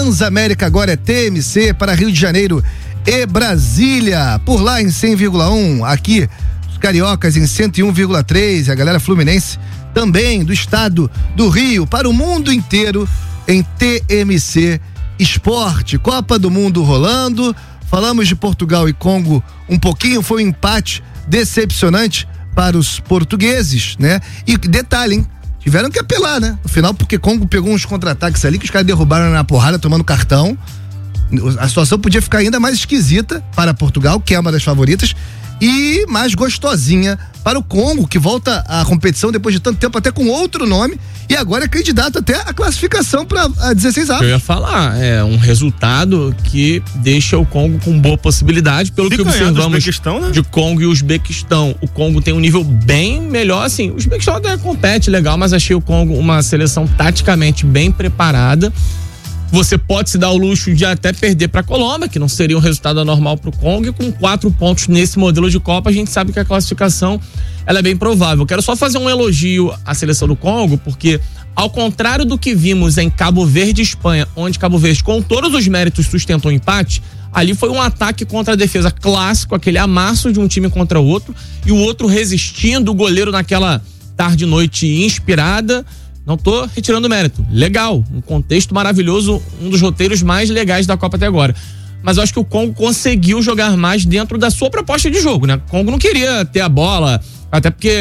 Transamérica agora é TMC para Rio de Janeiro e Brasília. Por lá em 100,1, aqui os cariocas em 101,3, a galera fluminense também do estado do Rio para o mundo inteiro em TMC Esporte. Copa do Mundo rolando. Falamos de Portugal e Congo um pouquinho, foi um empate decepcionante para os portugueses, né? E detalhe, hein? Tiveram que apelar, né? No final, porque Congo pegou uns contra-ataques ali que os caras derrubaram na porrada, tomando cartão. A situação podia ficar ainda mais esquisita para Portugal, que é uma das favoritas, e mais gostosinha para o Congo, que volta à competição depois de tanto tempo, até com outro nome, e agora é candidato até a classificação para a 16 avos. Eu ia falar, é um resultado que deixa o Congo com boa possibilidade, pelo que observamos né? De Congo e Uzbequistão. O Congo tem um nível bem melhor, assim, o Uzbequistão até compete legal, mas achei o Congo uma seleção taticamente bem preparada. Você pode se dar o luxo de até perder para a Colômbia, que não seria um resultado anormal para o Congo, e com 4 pontos nesse modelo de Copa, a gente sabe que a classificação ela é bem provável. Quero só fazer um elogio à seleção do Congo, porque ao contrário do que vimos em Cabo Verde e Espanha, onde Cabo Verde, com todos os méritos, sustentou o empate, ali foi um ataque contra a defesa clássico, aquele amasso de um time contra o outro, e o outro resistindo, o goleiro naquela tarde e noite inspirada. Não tô retirando mérito. Legal, um contexto maravilhoso, um dos roteiros mais legais da Copa até agora. Mas eu acho que o Congo conseguiu jogar mais dentro da sua proposta de jogo, né? O Congo não queria ter a bola, até porque